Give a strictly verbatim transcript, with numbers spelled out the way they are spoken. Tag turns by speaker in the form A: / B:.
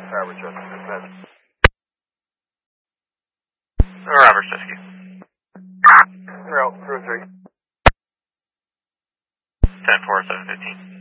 A: Robert Chesky.
B: Robert Chesky.
A: Route three three.
B: ten four seven fifteen.